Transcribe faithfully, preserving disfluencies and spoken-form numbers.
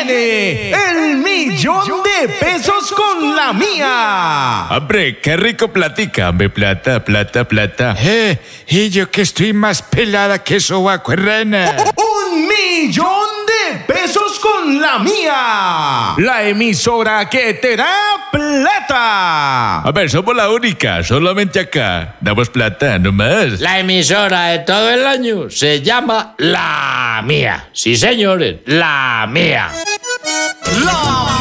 viene el millón de pesos con la mía. Hombre, qué rico platica, hombre, plata, plata, plata. Eh, y yo que estoy más pelada que sobaco, rana. Un millón de pesos con la mía. La emisora que te da plata. A ver, somos la única, solamente acá. Damos plata, no más. La emisora de todo el año se llama La Mía. Sí, señores, La Mía. La